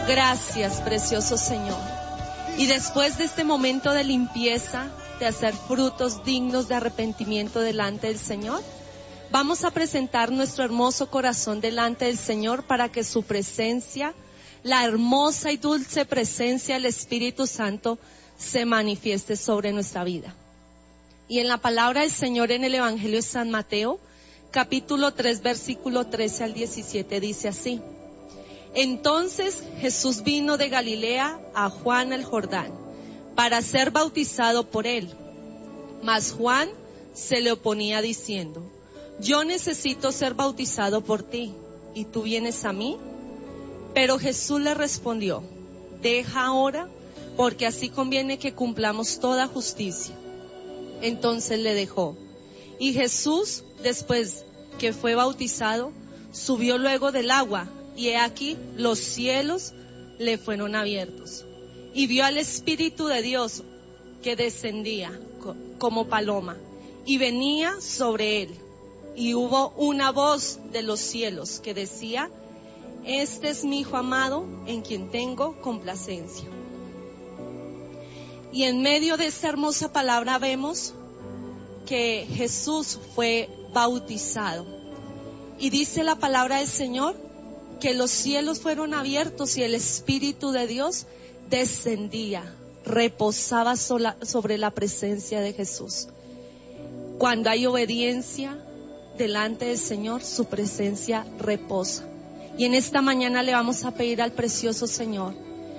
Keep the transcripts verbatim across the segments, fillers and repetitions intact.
Gracias, precioso Señor. Y después de este momento de limpieza, de hacer frutos dignos de arrepentimiento delante del Señor, vamos a presentar nuestro hermoso corazón delante del Señor para que su presencia, la hermosa y dulce presencia del Espíritu Santo, se manifieste sobre nuestra vida. Y en la palabra del Señor en el Evangelio de San Mateo, capítulo tres, versículo trece al diecisiete, dice así: Entonces Jesús vino de Galilea a Juan el Jordán para ser bautizado por él. Mas Juan se le oponía diciendo: Yo necesito ser bautizado por ti, ¿y tú vienes a mí? Pero Jesús le respondió: Deja ahora, porque así conviene que cumplamos toda justicia. Entonces le dejó. Y Jesús, después que fue bautizado, subió luego del agua, y he aquí los cielos le fueron abiertos. Y vio al Espíritu de Dios que descendía como paloma y venía sobre él. Y hubo una voz de los cielos que decía: Este es mi Hijo amado, en quien tengo complacencia. Y en medio de esta hermosa palabra vemos que Jesús fue bautizado. Y dice la palabra del Señor que los cielos fueron abiertos y el Espíritu de Dios descendía, reposaba sobre la presencia de Jesús. Cuando hay obediencia delante del Señor, su presencia reposa. Y en esta mañana le vamos a pedir al precioso Señor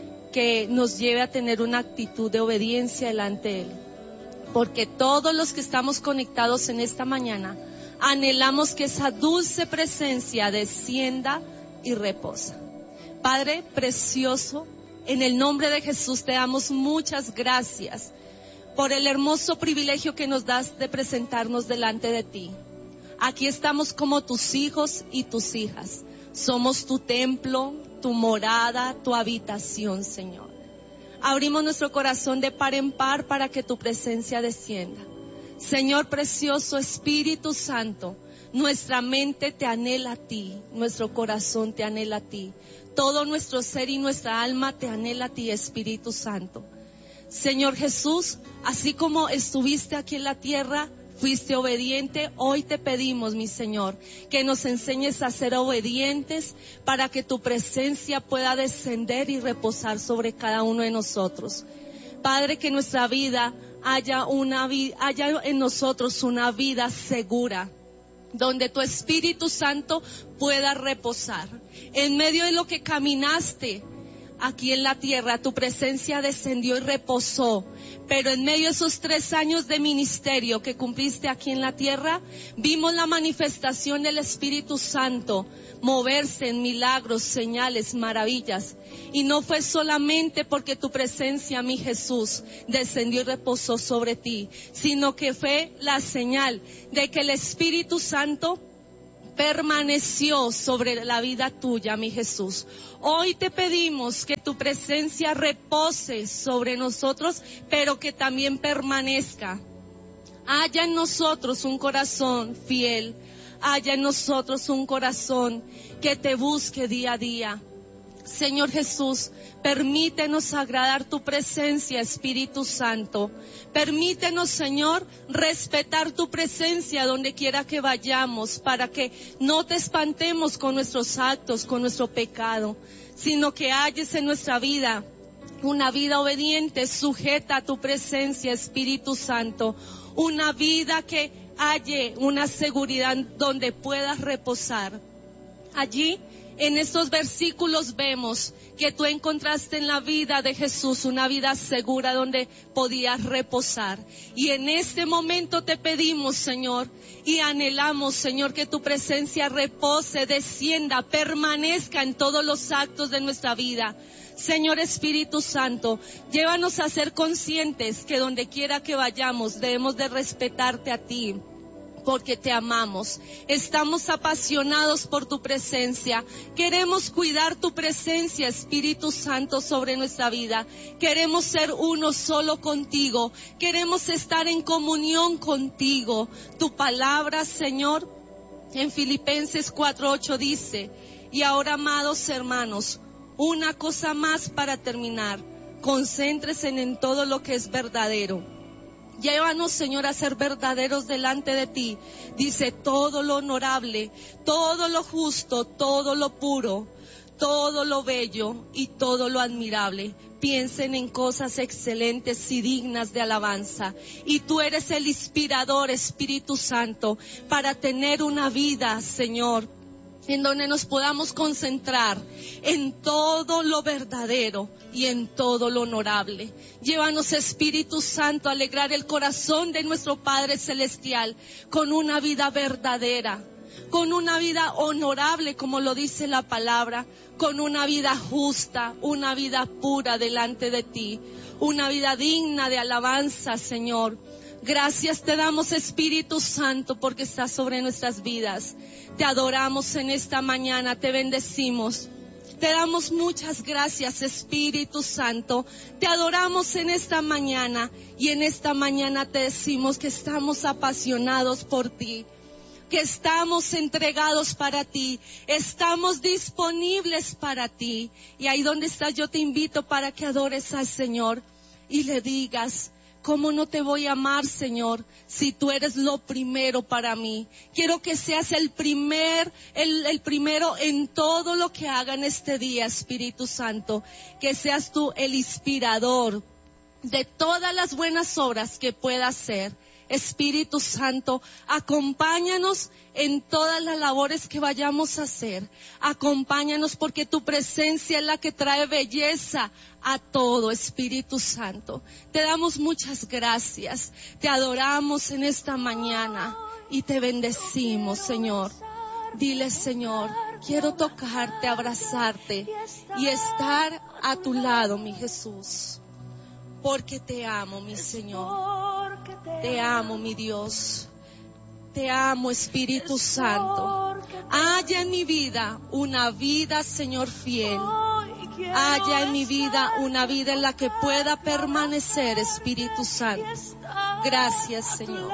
que nos lleve a tener una actitud de obediencia delante de Él. Porque todos los que estamos conectados en esta mañana anhelamos que esa dulce presencia descienda y reposa. Padre precioso, en el nombre de Jesús te damos muchas gracias por el hermoso privilegio que nos das de presentarnos delante de ti. Aquí estamos como tus hijos y tus hijas. Somos tu templo, tu morada, tu habitación, Señor. Abrimos nuestro corazón de par en par para que tu presencia descienda. Señor precioso, Espíritu Santo, nuestra mente te anhela a ti, nuestro corazón te anhela a ti, todo nuestro ser y nuestra alma te anhela a ti, Espíritu Santo. Señor Jesús, así como estuviste aquí en la tierra, fuiste obediente, hoy te pedimos, mi Señor, que nos enseñes a ser obedientes para que tu presencia pueda descender y reposar sobre cada uno de nosotros. Padre, que nuestra vida haya una vida, haya en nosotros una vida segura, donde tu Espíritu Santo pueda reposar. En medio de lo que caminaste aquí en la tierra, tu presencia descendió y reposó. Pero en medio de esos tres años de ministerio que cumpliste aquí en la tierra, vimos la manifestación del Espíritu Santo moverse en milagros, señales, maravillas. Y no fue solamente porque tu presencia, mi Jesús, descendió y reposó sobre ti, sino que fue la señal de que el Espíritu Santo permaneció sobre la vida tuya, mi Jesús. Hoy te pedimos que tu presencia repose sobre nosotros, pero que también permanezca. Haya en nosotros un corazón fiel, haya en nosotros un corazón que te busque día a día. Señor Jesús, permítenos agradar tu presencia, Espíritu Santo. Permítenos, Señor, respetar tu presencia donde quiera que vayamos, para que no te espantemos con nuestros actos, con nuestro pecado, sino que halles en nuestra vida una vida obediente, sujeta a tu presencia, Espíritu Santo. Una vida que halle una seguridad donde puedas reposar. Allí, en estos versículos vemos que tú encontraste en la vida de Jesús una vida segura donde podías reposar. Y en este momento te pedimos, Señor, y anhelamos, Señor, que tu presencia repose, descienda, permanezca en todos los actos de nuestra vida. Señor Espíritu Santo, llévanos a ser conscientes que donde quiera que vayamos debemos de respetarte a ti, porque te amamos. Estamos apasionados por tu presencia. Queremos cuidar tu presencia, Espíritu Santo, sobre nuestra vida. Queremos ser uno solo contigo. Queremos estar en comunión contigo. Tu palabra, Señor, en Filipenses cuatro ocho dice: y ahora, amados hermanos, Una cosa más para terminar. Concéntrese en todo lo que es verdadero. Llévanos, Señor, a ser verdaderos delante de ti. Dice, todo lo honorable, todo lo justo, todo lo puro, todo lo bello y todo lo admirable. Piensen en cosas excelentes y dignas de alabanza. Y tú eres el inspirador, Espíritu Santo, para tener una vida, Señor, en donde nos podamos concentrar en todo lo verdadero y en todo lo honorable. Llévanos, Espíritu Santo, a alegrar el corazón de nuestro Padre Celestial con una vida verdadera, con una vida honorable, como lo dice la palabra, con una vida justa, una vida pura delante de ti, una vida digna de alabanza, Señor. Gracias te damos, Espíritu Santo, porque estás sobre nuestras vidas. Te adoramos en esta mañana, te bendecimos. Te damos muchas gracias, Espíritu Santo. Te adoramos en esta mañana y en esta mañana te decimos que estamos apasionados por ti, que estamos entregados para ti, estamos disponibles para ti. Y ahí donde estás, yo te invito para que adores al Señor y le digas: ¿cómo no te voy a amar, Señor, si tú eres lo primero para mí? Quiero que seas el primer, el, el primero en todo lo que haga en este día, Espíritu Santo. Que seas tú el inspirador de todas las buenas obras que pueda hacer. Espíritu Santo, acompáñanos en todas las labores que vayamos a hacer. Acompáñanos, porque tu presencia es la que trae belleza a todo, Espíritu Santo. Te damos muchas gracias, te adoramos en esta mañana y te bendecimos, Señor. Dile, Señor, quiero tocarte, abrazarte y estar a tu lado, mi Jesús, porque te amo, mi Señor. Te amo, mi Dios. Te amo, Espíritu Santo. Haya en mi vida una vida, Señor, fiel. Haya en mi vida una vida en la que pueda permanecer, Espíritu Santo. Gracias, Señor.